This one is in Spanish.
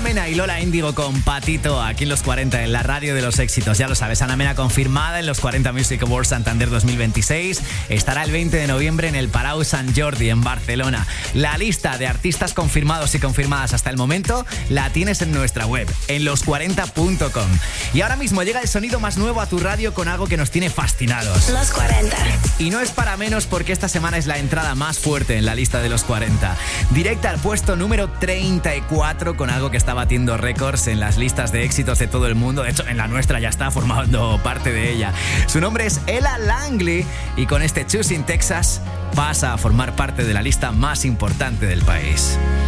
Mena y Lola Índigo con Patito aquí en los 40 en la radio de los éxitos. Ya lo sabes, Ana Mena confirmada en los 40 Music Awards Santander 2026. Estará el 20 de noviembre en el Palau Sant Jordi en Barcelona. La lista de artistas confirmados y confirmadas hasta el momento la tienes en nuestra web, en los40.com. Y ahora mismo llega el sonido más nuevo a tu radio con algo que nos tiene fascinados. Los 40. Y no es para menos porque esta semana es la entrada más fuerte en la lista de los 40. Directa al puesto número 34 con algo que está batiendo récords en las listas de éxitos de todo el mundo. De hecho, en la nuestra ya está formando parte de ella. Su nombre es Ella Langley y con este Choosing Texas pasa a formar parte de la lista más importante del país.